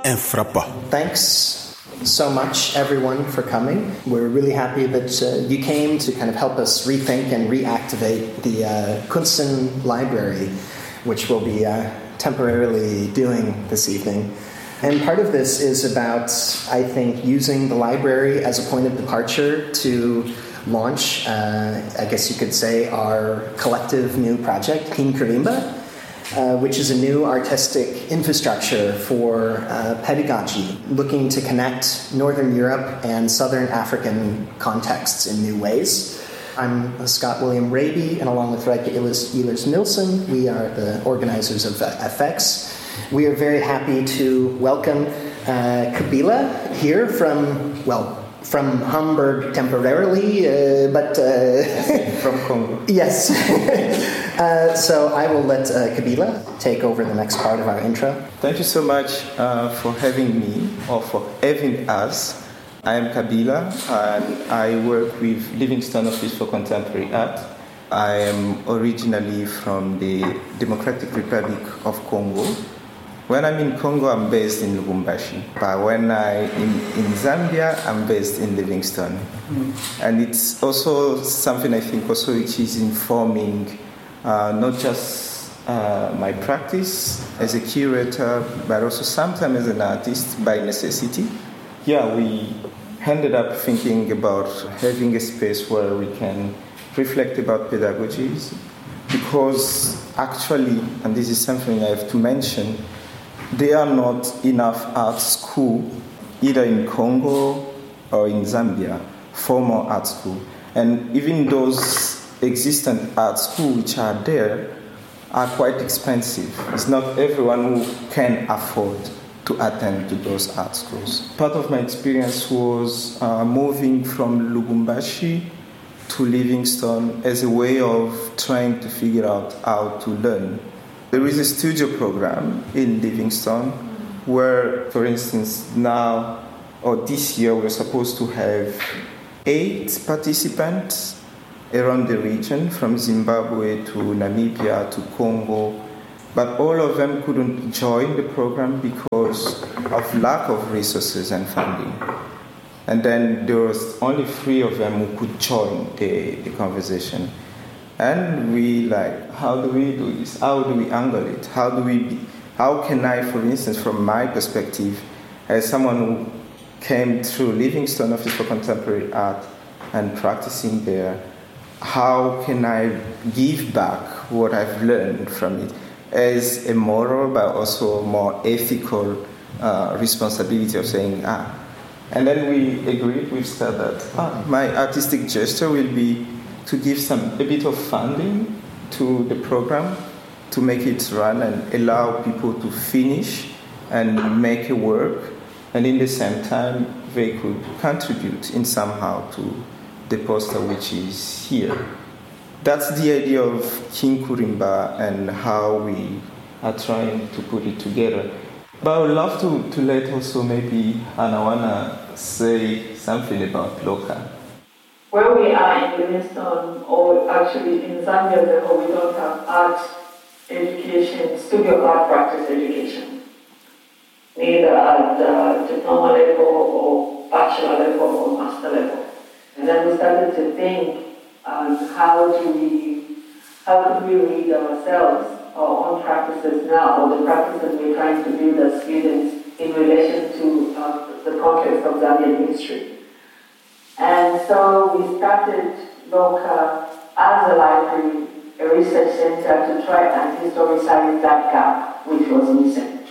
Thanks so much, everyone, for coming. We're really happy that you came to kind of help us rethink and reactivate the Kunsten Library, which we'll be temporarily doing this evening. And part of this is about, I think, using the library as a point of departure to launch, I guess you could say, our collective new project, King Karimba, which is a new artistic infrastructure for pedagogy, looking to connect Northern Europe and Southern African contexts in new ways. I'm Scott William Raby, and along with Rijke Ehlers-Nielsen, we are the organizers of FX. We are very happy to welcome Kabila here from Hamburg temporarily, but... from Congo. Yes. So I will let Kabila take over the next part of our intro. Thank you so much for having me, or for having us. I am Kabila, and I work with Livingstone Office for Contemporary Art. I am originally from the Democratic Republic of Congo. When I'm in Congo, I'm based in Lubumbashi. But when I'm in Zambia, I'm based in Livingstone. And it's also something I think also which is informing not just my practice as a curator, but also sometimes as an artist by necessity. Yeah, we ended up thinking about having a space where we can reflect about pedagogies, because actually, and this is something I have to mention, there are not enough art schools, either in Congo or in Zambia, formal art school. And even those existent art schools which are there are quite expensive. It's not everyone who can afford to attend to those art schools. Part of my experience was moving from Lubumbashi to Livingstone as a way of trying to figure out how to learn. There is a studio program in Livingstone where, for instance, now or this year we're supposed to have 8 participants around the region, from Zimbabwe to Namibia to Congo, but all of them couldn't join the program because of lack of resources and funding. And then there was only 3 of them who could join the conversation. And we how do we do this? How do we angle it? How can I, for instance, from my perspective, as someone who came through Livingstone Office for Contemporary Art and practicing there, how can I give back what I've learned from it as a moral but also more ethical responsibility of saying, And then we agreed with Scott that my artistic gesture will be to give a bit of funding to the program to make it run and allow people to finish and make a work, and in the same time they could contribute in somehow to the poster which is here. That's the idea of King Karimba and how we are trying to put it together. But I would love to let also maybe Anawana say something about Loka. Where we are in Livingstone, or actually in Zambia as a whole, we don't have art education, studio art practice education, neither at the diploma level or bachelor level or master level. And then we started to think, how could we read ourselves, our own practices now, or the practices we're trying to build as students in relation to the context of Zambian history. And so we started Loka as a library, a research center, to try and historicize that gap which was missing.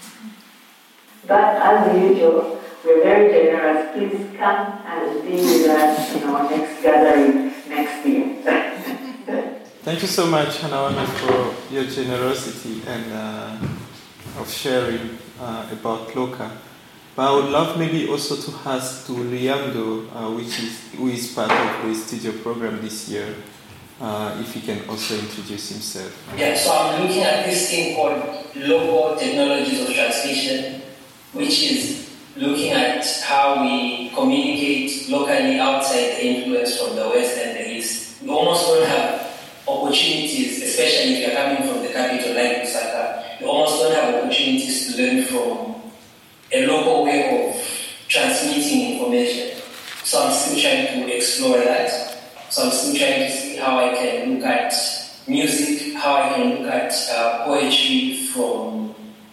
But as usual, we're very generous. Please come and be with us in our next gathering next year. Thank you so much, Anawana, for your generosity and of sharing about Loka. But I would love maybe also to ask to Liando, who is part of the studio program this year, if he can also introduce himself. Yeah, so I'm looking at this thing called Local Technologies of Transmission, which is looking at how we communicate locally outside the influence from the West and the East. We almost don't have opportunities, especially if you're coming from the capital like Lusaka, you almost don't have opportunities to learn from a local way of transmitting information. So I'm still trying to explore that. So I'm still trying to see how I can look at music, how I can look at poetry from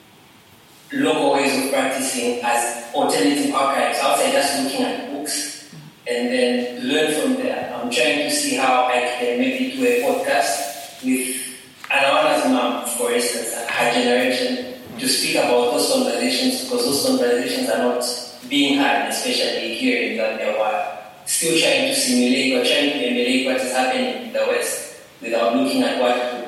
local ways of practicing as alternative archives outside just looking at books and then learn from there. I'm trying to see how I can maybe do a podcast with Anawanna's mom, for instance, her generation, to speak about those conversations, because those conversations are not being had, especially here in Zambia, while still trying to simulate or trying to emulate what is happening in the West without looking at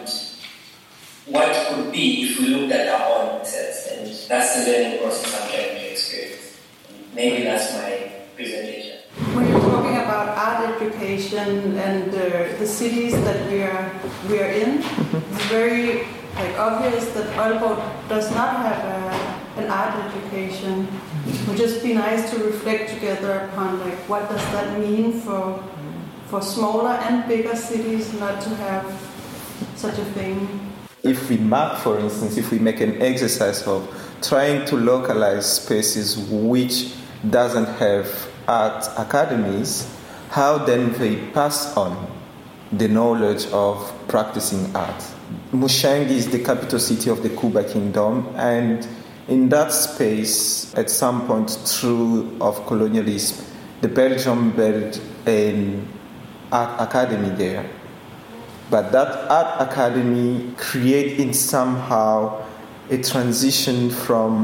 what could be if we looked at our own selves. And that's the learning process I'm trying to experience. Maybe that's my presentation. When you're talking about art education and the cities that we are in, it's very obvious that Aalborg does not have an art education. It would just be nice to reflect together upon what does that mean for smaller and bigger cities not to have such a thing. If we map, for instance, if we make an exercise of trying to localize spaces which doesn't have art academies, how then they pass on the knowledge of practicing art. Mushangi is the capital city of the Kuba Kingdom, and in that space, at some point through of colonialism, the Belgium built an art academy there. But that art academy created somehow a transition from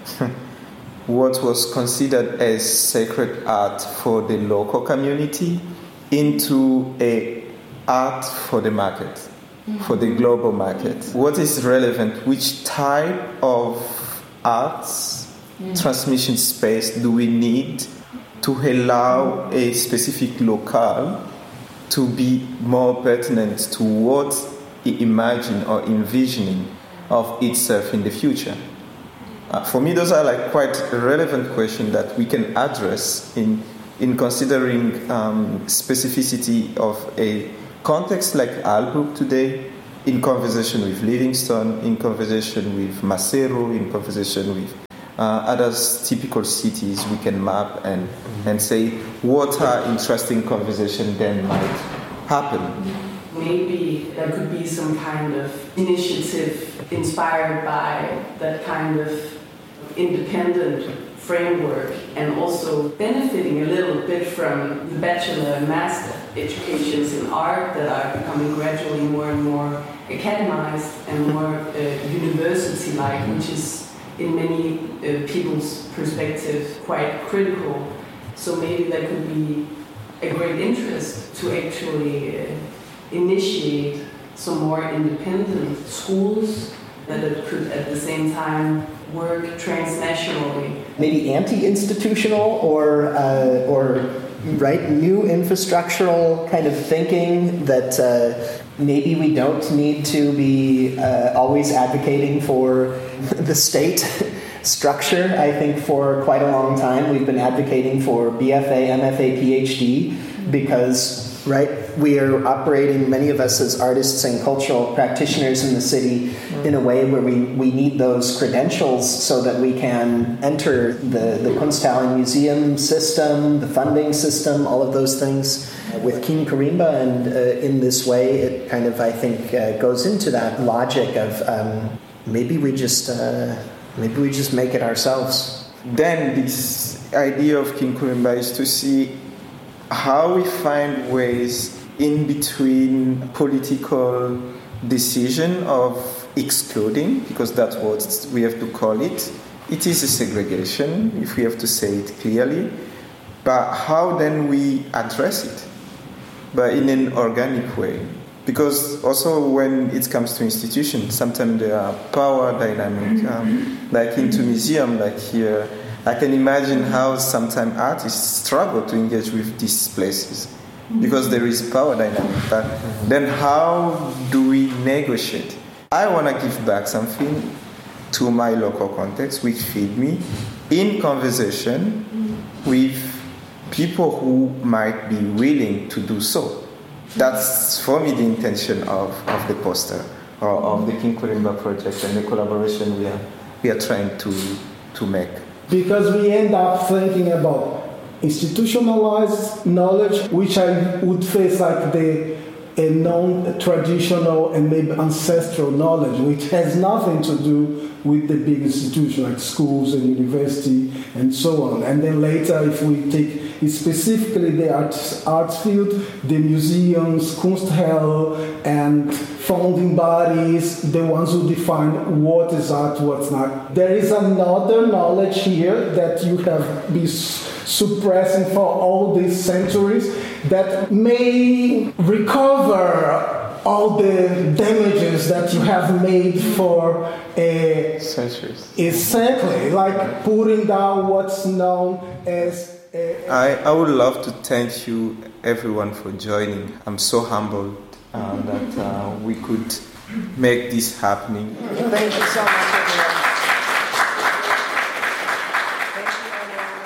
what was considered as sacred art for the local community into a art for the market, for the global market. What is relevant? Which type of arts transmission space do we need to allow a specific locale to be more pertinent to what it imagines or envisioning of itself in the future? For me, those are quite relevant questions that we can address in considering specificity of a context like Aalborg today, in conversation with Livingstone, in conversation with Maseru, in conversation with other typical cities we can map and say what are interesting conversations then might happen. Maybe there could be some kind of initiative inspired by that kind of independent framework and also benefiting a little bit from the bachelor and master educations in art that are becoming gradually more and more academized and more university-like, which is in many people's perspective quite critical. So maybe there could be a great interest to actually initiate some more independent schools that could at the same time work transnationally. Maybe anti-institutional or new infrastructural kind of thinking that maybe we don't need to be always advocating for the state structure. I think for quite a long time we've been advocating for BFA, MFA, PhD because we are operating, many of us as artists and cultural practitioners in the city, in a way where we need those credentials so that we can enter the Kunsthallen museum system, the funding system, all of those things with King Karimba. And in this way, it kind of, I think, goes into that logic of maybe we just make it ourselves. Then this idea of King Karimba is to see how we find ways in between political decision of excluding, because that's what we have to call it. It is a segregation, if we have to say it clearly. But how then we address it? But in an organic way. Because also when it comes to institutions, sometimes there are power dynamic, like into museum, like here. I can imagine how sometimes artists struggle to engage with these places because there is power dynamic. But then how do we negotiate? I want to give back something to my local context, which feed me, in conversation with people who might be willing to do so. That's, for me, the intention of the poster or of the King Karimba project and the collaboration we are trying to make. because we end up thinking about institutionalized knowledge, which I would face like a non-traditional and maybe ancestral knowledge, which has nothing to do with the big institutions like schools and university and so on. And then later, if we take specifically the arts field, the museums, Kunsthalle, and founding bodies, the ones who define what is art, what's not. There is another knowledge here that you have been suppressing for all these centuries that may recover all the damages that you have made for centuries. Exactly, like putting down what's known as. I would love to thank you, everyone, for joining. I'm so humbled that we could make this happening. Thank you so much, everyone.